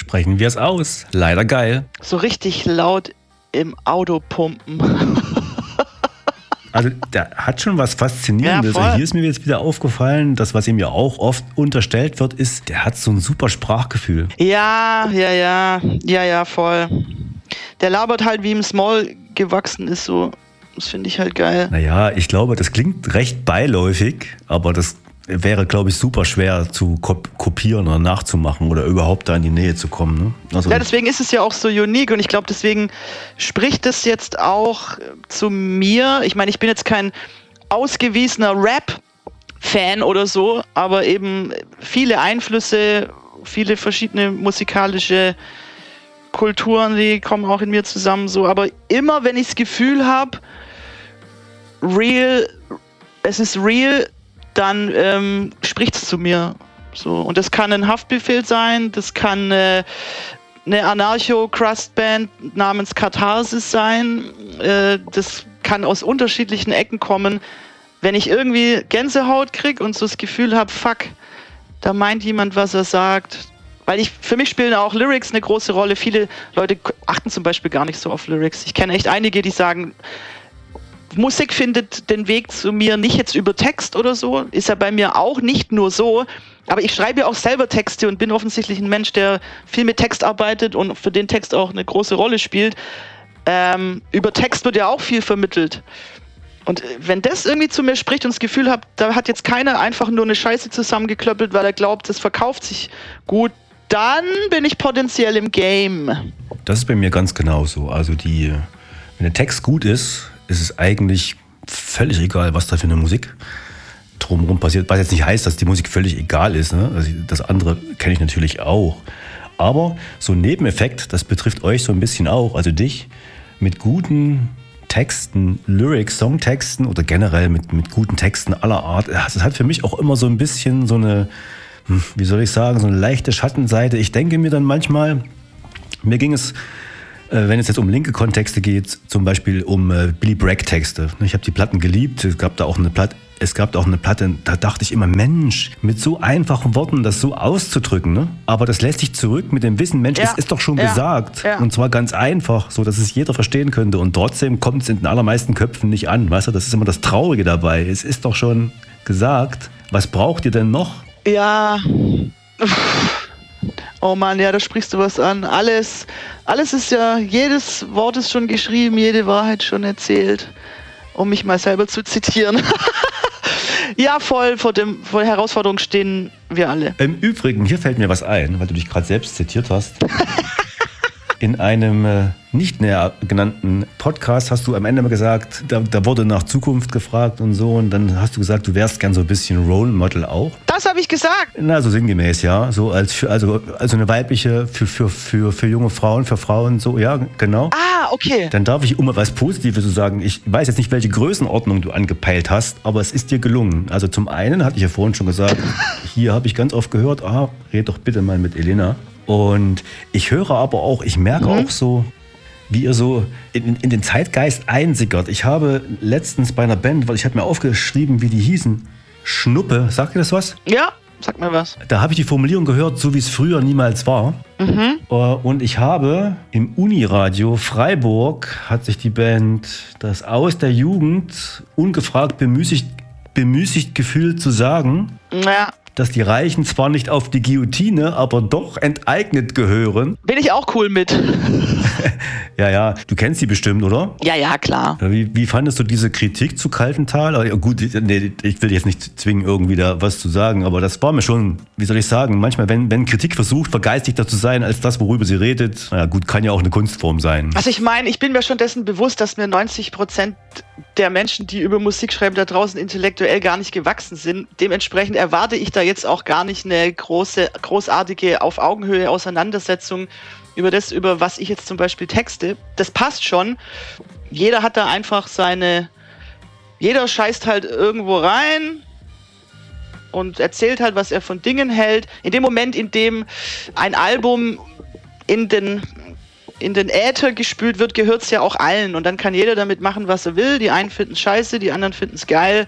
Sprechen wir es aus. Leider geil. So richtig laut im Auto pumpen. Also der hat schon was Faszinierendes. Ja, hier ist mir jetzt wieder aufgefallen, das, was ihm ja auch oft unterstellt wird, ist, der hat so ein super Sprachgefühl. Ja, voll. Der labert halt, wie ihm Small gewachsen ist, so. Das finde ich halt geil. Naja, ich glaube, das klingt recht beiläufig, aber das wäre, glaube ich, super schwer zu kopieren oder nachzumachen oder überhaupt da in die Nähe zu kommen. Ne? Also, ja, deswegen ist es ja auch so unique und ich glaube, deswegen spricht es jetzt auch zu mir. Ich meine, ich bin jetzt kein ausgewiesener Rap-Fan oder so, aber eben viele Einflüsse, viele verschiedene musikalische Kulturen, die kommen auch in mir zusammen so. Aber immer, wenn ich das Gefühl habe, es ist real, dann spricht es zu mir. So. Und das kann ein Haftbefehl sein, das kann eine Anarcho-Crust-Band namens Katharsis sein, das kann aus unterschiedlichen Ecken kommen. Wenn ich irgendwie Gänsehaut kriege und so das Gefühl habe, fuck, da meint jemand, was er sagt. Weil für mich spielen auch Lyrics eine große Rolle. Viele Leute achten zum Beispiel gar nicht so auf Lyrics. Ich kenne echt einige, die sagen, Musik findet den Weg zu mir nicht jetzt über Text oder so. Ist ja bei mir auch nicht nur so. Aber ich schreibe ja auch selber Texte und bin offensichtlich ein Mensch, der viel mit Text arbeitet und für den Text auch eine große Rolle spielt. Über Text wird ja auch viel vermittelt. Und wenn das irgendwie zu mir spricht und das Gefühl habe, da hat jetzt keiner einfach nur eine Scheiße zusammengeklöppelt, weil er glaubt, das verkauft sich gut, dann bin ich potenziell im Game. Das ist bei mir ganz genauso. Also wenn der Text gut ist, ist es eigentlich völlig egal, was da für eine Musik drumherum passiert. Was jetzt nicht heißt, dass die Musik völlig egal ist. Ne? Also das andere kenne ich natürlich auch. Aber so ein Nebeneffekt, das betrifft euch so ein bisschen auch, also dich, mit guten Texten, Lyrics, Songtexten oder generell mit guten Texten aller Art. Das hat für mich auch immer so ein bisschen so eine, wie soll ich sagen, so eine leichte Schattenseite. Ich denke mir dann manchmal, mir ging es, wenn es jetzt um linke Kontexte geht, zum Beispiel um Billy Bragg-Texte. Ich habe die Platten geliebt, es gab da auch eine Platte, da dachte ich immer, Mensch, mit so einfachen Worten das so auszudrücken, ne? Aber das lässt sich zurück mit dem Wissen, Mensch, es ist doch schon gesagt. Ja. Und zwar ganz einfach, so dass es jeder verstehen könnte. Und trotzdem kommt es in den allermeisten Köpfen nicht an, weißt du? Das ist immer das Traurige dabei. Es ist doch schon gesagt. Was braucht ihr denn noch? Ja, oh Mann, ja, da sprichst du was an. Alles ist ja, jedes Wort ist schon geschrieben, jede Wahrheit schon erzählt, um mich mal selber zu zitieren. Ja, vor Herausforderungen stehen wir alle. Im Übrigen, hier fällt mir was ein, weil du dich gerade selbst zitiert hast. In einem nicht näher genannten Podcast hast du am Ende mal gesagt, da wurde nach Zukunft gefragt und so, und dann hast du gesagt, du wärst gern so ein bisschen Role Model auch. Das habe ich gesagt. Na, so sinngemäß, ja. So also eine weibliche für junge Frauen, für Frauen, so, ja, genau. Ah, okay. Dann darf ich, um etwas Positives zu sagen, ich weiß jetzt nicht, welche Größenordnung du angepeilt hast, aber es ist dir gelungen. Also zum einen, hatte ich ja vorhin schon gesagt, hier habe ich ganz oft gehört, red doch bitte mal mit Elena. Und ich höre aber auch, ich merke auch so, wie ihr so in den Zeitgeist einsickert. Ich habe letztens bei einer Band, weil ich habe mir aufgeschrieben, wie die hießen, Schnuppe, sagt ihr das was? Ja, sag mir was. Da habe ich die Formulierung gehört, so wie es früher niemals war. Und ich habe im Uniradio Freiburg, hat sich die Band das aus der Jugend ungefragt bemüßigt gefühlt zu sagen. Ja. Dass die Reichen zwar nicht auf die Guillotine, aber doch enteignet gehören. Bin ich auch cool mit. Ja, du kennst sie bestimmt, oder? Ja, klar. Wie fandest du diese Kritik zu Kaltental? Ja, gut, nee, ich will jetzt nicht zwingen, irgendwie da was zu sagen, aber das war mir schon, wie soll ich sagen, manchmal, wenn Kritik versucht, vergeistigter zu sein als das, worüber sie redet, naja gut, kann ja auch eine Kunstform sein. Also ich meine, ich bin mir schon dessen bewusst, dass mir 90% der Menschen, die über Musik schreiben, da draußen intellektuell gar nicht gewachsen sind. Dementsprechend erwarte ich da jetzt auch gar nicht eine großartige auf Augenhöhe Auseinandersetzung über was ich jetzt zum Beispiel texte. Das passt schon. Jeder hat da einfach jeder scheißt halt irgendwo rein und erzählt halt, was er von Dingen hält. In dem Moment, in dem ein Album in den Äther gespült wird, gehört es ja auch allen. Und dann kann jeder damit machen, was er will. Die einen finden es scheiße, die anderen finden es geil.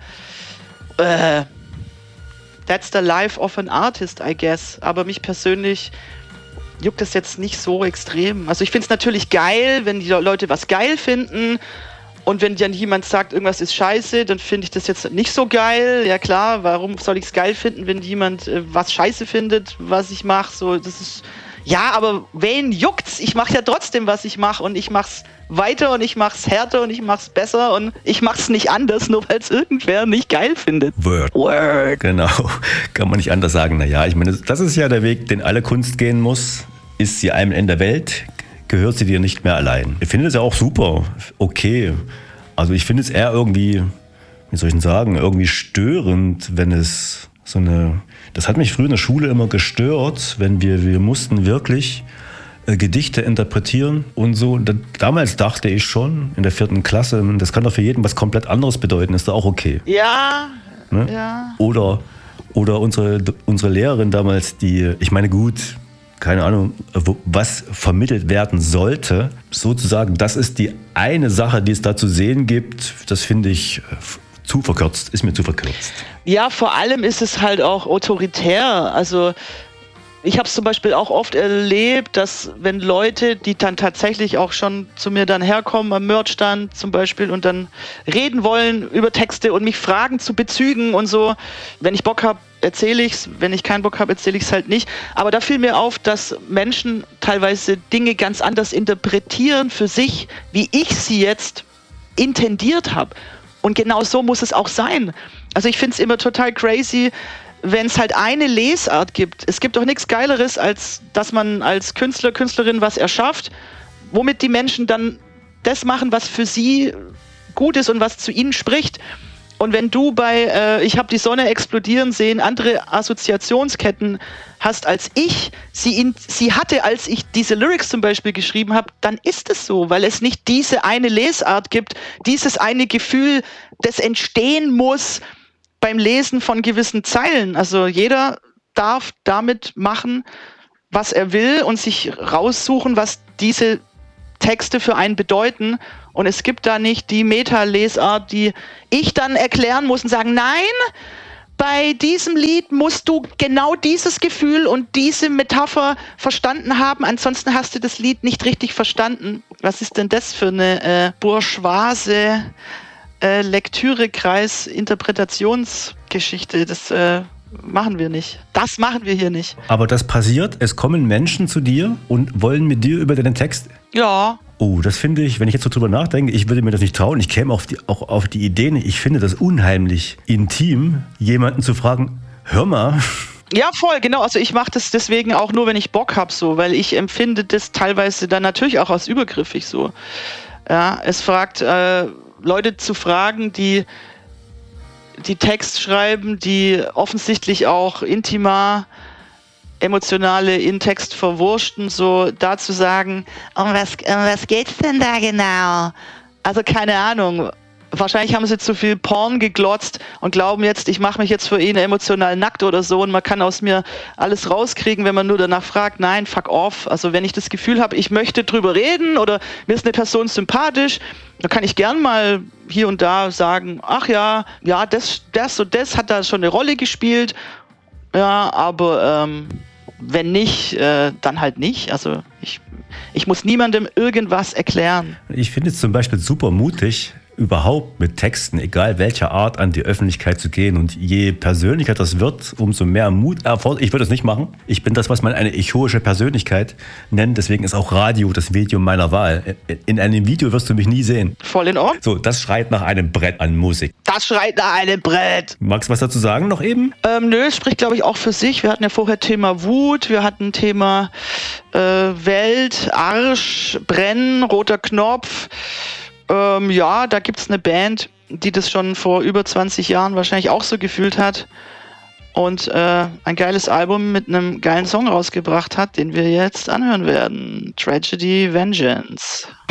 That's the life of an artist, I guess. Aber mich persönlich juckt das jetzt nicht so extrem. Also ich finde es natürlich geil, wenn die Leute was geil finden. Und wenn dann jemand sagt, irgendwas ist scheiße, dann finde ich das jetzt nicht so geil. Ja klar, warum soll ich es geil finden, wenn jemand was scheiße findet, was ich mache? So, das ist ja, aber wen juckt's? Ich mache ja trotzdem, was ich mache, und ich mach's weiter und ich mach's härter und ich mach's besser und ich mach's nicht anders, nur weil es irgendwer nicht geil findet. Word. Genau, kann man nicht anders sagen. Naja, ich meine, das ist ja der Weg, den alle Kunst gehen muss. Ist sie einem in der Welt, gehört sie dir nicht mehr allein. Ich finde es ja auch super, okay. Also ich finde es eher irgendwie, wie soll ich denn sagen, irgendwie störend, wenn es so eine... Das hat mich früher in der Schule immer gestört, wenn wir mussten wirklich Gedichte interpretieren und so. Und damals dachte ich schon, in der 4. Klasse, das kann doch für jeden was komplett anderes bedeuten, ist doch auch okay. Ja, ne? Ja. Oder unsere Lehrerin damals, die, ich meine gut, keine Ahnung, was vermittelt werden sollte, sozusagen, das ist die eine Sache, die es da zu sehen gibt, das finde ich zu verkürzt, ist mir zu verkürzt. Ja, vor allem ist es halt auch autoritär. Also ich habe es zum Beispiel auch oft erlebt, dass wenn Leute, die dann tatsächlich auch schon zu mir dann herkommen, am Merchstand zum Beispiel, und dann reden wollen über Texte und mich fragen zu Bezügen und so, wenn ich Bock habe, erzähle ich's, wenn ich keinen Bock habe, erzähle ich es halt nicht. Aber da fiel mir auf, dass Menschen teilweise Dinge ganz anders interpretieren für sich, wie ich sie jetzt intendiert habe. Und genau so muss es auch sein. Also ich finde es immer total crazy, wenn es halt eine Lesart gibt. Es gibt doch nichts Geileres, als dass man als Künstler, Künstlerin was erschafft, womit die Menschen dann das machen, was für sie gut ist und was zu ihnen spricht. Und wenn du bei Ich habe die Sonne explodieren sehen andere Assoziationsketten hast als ich sie hatte, als ich diese Lyrics zum Beispiel geschrieben habe, dann ist es so, weil es nicht diese eine Lesart gibt, dieses eine Gefühl, das entstehen muss beim Lesen von gewissen Zeilen. Also jeder darf damit machen, was er will und sich raussuchen, was diese Texte für einen bedeuten. Und es gibt da nicht die Meta-Lesart, die ich dann erklären muss und sagen, nein, bei diesem Lied musst du genau dieses Gefühl und diese Metapher verstanden haben, ansonsten hast du das Lied nicht richtig verstanden. Was ist denn das für eine bourgeoise Lektürekreis, Interpretationsgeschichte? Das machen wir nicht. Das machen wir hier nicht. Aber das passiert, es kommen Menschen zu dir und wollen mit dir über deinen Text... Ja. Oh, das finde ich, wenn ich jetzt so drüber nachdenke, ich würde mir das nicht trauen. Ich käme auch auf die Idee nicht. Ich finde das unheimlich intim, jemanden zu fragen, hör mal. Ja, voll, genau. Also ich mache das deswegen auch nur, wenn ich Bock habe, so, weil ich empfinde das teilweise dann natürlich auch als übergriffig so. Ja, es fragt Leute zu fragen, die Text schreiben, die offensichtlich auch intimer Emotionale in Text verwurschten, so da zu sagen, um was geht's denn da genau? Also keine Ahnung. Wahrscheinlich haben sie zu viel Porn geglotzt und glauben jetzt, ich mache mich jetzt für ihn emotional nackt oder so und man kann aus mir alles rauskriegen, wenn man nur danach fragt, nein, fuck off. Also wenn ich das Gefühl habe, ich möchte drüber reden oder mir ist eine Person sympathisch, dann kann ich gern mal hier und da sagen, ach ja, das hat da schon eine Rolle gespielt. Ja, aber wenn nicht, dann halt nicht. Also ich muss niemandem irgendwas erklären. Ich finde es zum Beispiel super mutig, überhaupt mit Texten, egal welcher Art, an die Öffentlichkeit zu gehen. Und je persönlicher das wird, umso mehr Mut erfordert. Ich würde es nicht machen. Ich bin das, was man eine echoische Persönlichkeit nennt. Deswegen ist auch Radio das Medium meiner Wahl. In einem Video wirst du mich nie sehen. Voll in Ordnung. So, das schreit nach einem Brett an Musik. Das schreit nach einem Brett. Magst du was dazu sagen noch eben? Nö, es spricht, glaube ich, auch für sich. Wir hatten ja vorher Thema Wut, wir hatten Thema Welt, Arsch, Brennen, roter Knopf. Ja, da gibt es eine Band, die das schon vor über 20 Jahren wahrscheinlich auch so gefühlt hat und ein geiles Album mit einem geilen Song rausgebracht hat, den wir jetzt anhören werden. Tragedy Vengeance.